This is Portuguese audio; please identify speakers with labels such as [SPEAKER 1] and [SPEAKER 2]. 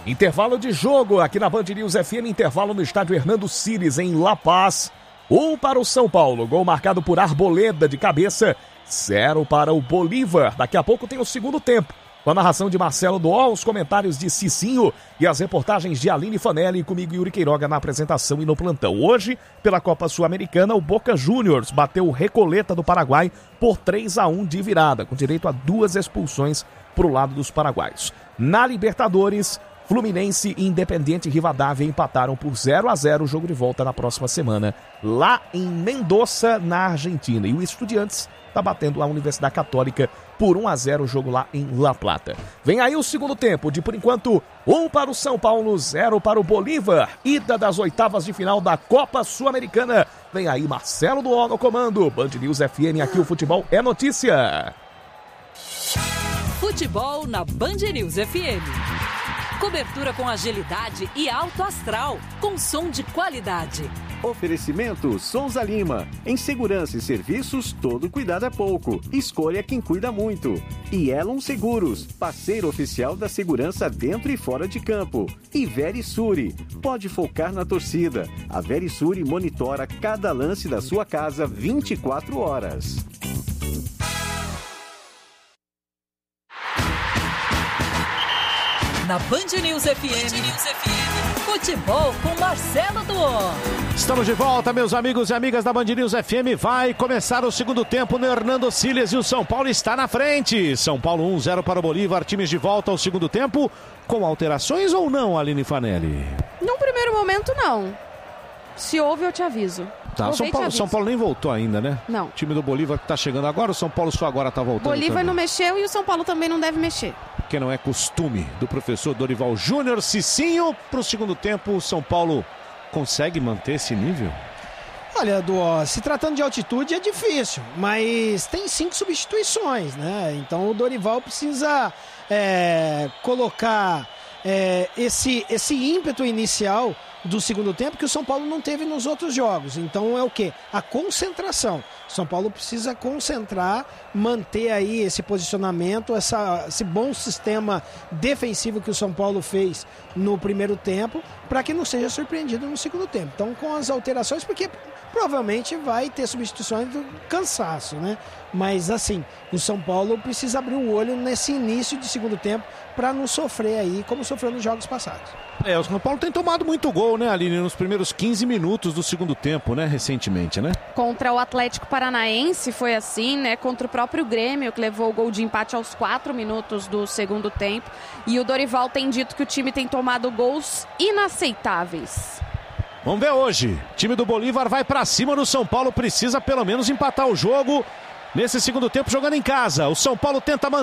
[SPEAKER 1] Intervalo de jogo aqui na Band News FM, intervalo no estádio Hernando Siles, em La Paz. 1 para o São Paulo, gol marcado por Arboleda de cabeça, 0 para o Bolívar. Daqui a pouco tem o segundo tempo, com a narração de Marcelo Duó, os comentários de Cicinho e as reportagens de Aline Fanelli e comigo Yuri Queiroga na apresentação e no plantão. Hoje, pela Copa Sul-Americana, o Boca Juniors bateu o Recoleta do Paraguai por 3-1 de virada, com direito a 2 expulsões para o lado dos paraguaios. Na Libertadores, Fluminense e Independiente Rivadavia empataram por 0-0, o jogo de volta na próxima semana, lá em Mendoza, na Argentina. E o Estudiantes está batendo a Universidade Católica por 1-0, o jogo lá em La Plata. Vem aí o segundo tempo, de por enquanto 1 para o São Paulo, 0 para o Bolívar. Ida das oitavas de final da Copa Sul-Americana. Vem aí Marcelo Duó no comando. Band News FM, aqui o futebol é notícia.
[SPEAKER 2] Futebol na Band News FM. Cobertura com agilidade e alto astral, com som de qualidade.
[SPEAKER 3] Oferecimento Souza Lima. Em segurança e serviços, todo cuidado é pouco. Escolha quem cuida muito. E Elon Seguros, parceiro oficial da segurança dentro e fora de campo. E Verisure, pode focar na torcida. A Verisure monitora cada lance da sua casa 24 horas.
[SPEAKER 2] Na Band News FM, futebol com Marcelo Duó.
[SPEAKER 4] Estamos de volta, meus amigos e amigas da Band News FM. Vai começar o segundo tempo no Hernando Siles e o São Paulo está na frente. São Paulo 1-0 para o Bolívar. Times de volta ao segundo tempo. Com alterações ou não, Aline Fanelli?
[SPEAKER 5] Num primeiro momento, não. Se houve, eu te aviso.
[SPEAKER 4] Tá, São Paulo nem voltou ainda, né?
[SPEAKER 5] Não.
[SPEAKER 4] O time do Bolívar que tá chegando agora, o São Paulo só agora tá voltando.
[SPEAKER 5] Bolívar
[SPEAKER 4] também.
[SPEAKER 5] não mexeu e o São Paulo também não deve mexer.
[SPEAKER 4] Que não é costume do professor Dorival Júnior. Cicinho, pro segundo tempo, o São Paulo consegue manter esse nível?
[SPEAKER 6] Olha, Duó, se tratando de altitude é difícil, mas tem 5 substituições, né? Então o Dorival precisa colocar esse ímpeto inicial do segundo tempo que o São Paulo não teve nos outros jogos. Então é o quê? A concentração. O São Paulo precisa concentrar, manter aí esse posicionamento, esse bom sistema defensivo que o São Paulo fez no primeiro tempo, para que não seja surpreendido no segundo tempo. Então, com as alterações, porque provavelmente vai ter substituições do cansaço, né? Mas assim, o São Paulo precisa abrir o olho nesse início de segundo tempo para não sofrer aí como sofreu nos jogos passados.
[SPEAKER 4] O São Paulo tem tomado muito gol, né, Aline, nos primeiros 15 minutos do segundo tempo, né, recentemente, né?
[SPEAKER 5] Contra o Atlético Paranaense foi assim, né, contra o próprio Grêmio, que levou o gol de empate aos 4 minutos do segundo tempo. E o Dorival tem dito que o time tem tomado gols inaceitáveis.
[SPEAKER 4] Vamos ver hoje. O time do Bolívar vai pra cima do São Paulo, precisa pelo menos empatar o jogo nesse segundo tempo jogando em casa. O São Paulo tenta manter